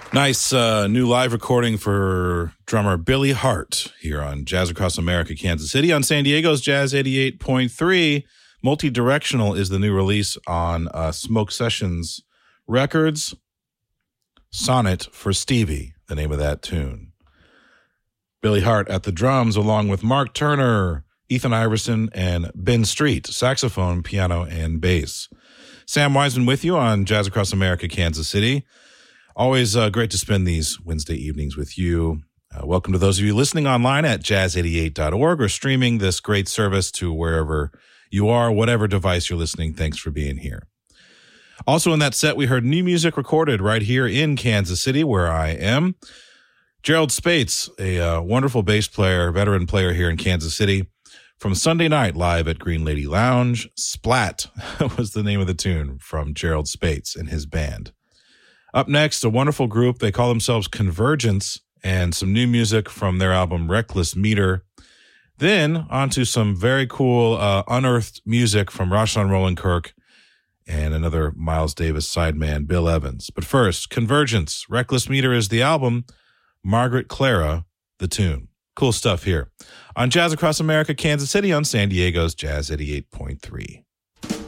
Nice new live recording for drummer Billy Hart here on Jazz Across America, Kansas City on San Diego's Jazz 88.3. Multi-Directional is the new release on Smoke Sessions Records. Sonnet for Stevie, the name of that tune. Billy Hart at the drums along with Mark Turner, Ethan Iverson, and Ben Street, saxophone, piano, and bass. Sam Wiseman with you on Jazz Across America, Kansas City. Always great to spend these Wednesday evenings with you. Welcome to those of you listening online at jazz88.org or streaming this great service to wherever you are, whatever device you're listening. Thanks for being here. Also in that set, we heard new music recorded right here in Kansas City, where I am. Gerald Spates, a wonderful bass player, veteran player here in Kansas City, from Sunday night live at Green Lady Lounge. Splat was the name of the tune from Gerald Spates and his band. Up next, a wonderful group. They call themselves Convergence, and some new music from their album Reckless Meter. Then onto some very cool unearthed music from Rashawn Roland Kirk and another Miles Davis sideman, Bill Evans. But first, Convergence. Reckless Meter is the album. Margaret Clara, the tune. Cool stuff here on Jazz Across America, Kansas City on San Diego's Jazz 88.3.